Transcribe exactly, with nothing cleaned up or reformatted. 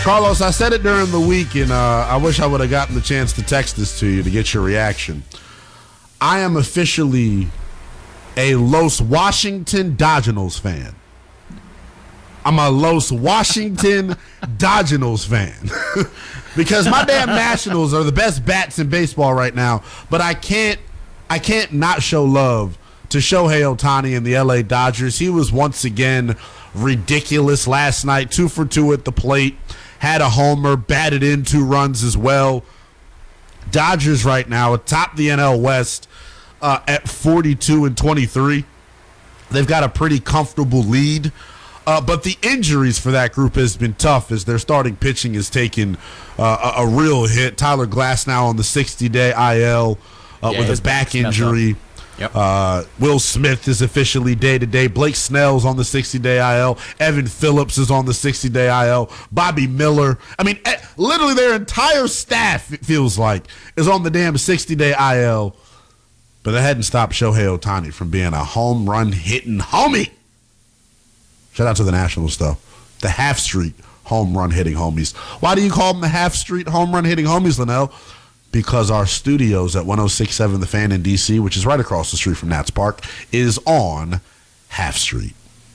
Carlos, I said it during the week, and uh, I wish I would have gotten the chance to text this to you to get your reaction. I am officially a Los Washington Dodgers fan. I'm a Los Washington Dodgers fan. Because my damn Nationals are the best bats in baseball right now, but I can't I can't not show love to Shohei Ohtani and the L A Dodgers. He was once again ridiculous last night, two for two at the plate, had a homer, batted in two runs as well. Dodgers right now atop the N L West uh, at forty-two and twenty-three. They've got a pretty comfortable lead. Uh, but the injuries for that group has been tough as their starting pitching has taken uh, a, a real hit. Tyler Glass now on the sixty-day I L uh, yeah, with a back injury. Yep. Uh, Will Smith is officially day-to-day. Blake Snell's on the sixty-day I L. Evan Phillips is on the sixty-day I L. Bobby Miller. I mean, eh, literally their entire staff, it feels like, is on the damn sixty-day I L. But that hadn't stopped Shohei Ohtani from being a home run hitting homie. Shout out to the Nationals, though. The half street home run hitting homies. Why do you call them the half street home run hitting homies, Linnell? Because our studios at one oh six point seven The Fan in D C, which is right across the street from Nats Park, is on Half Street.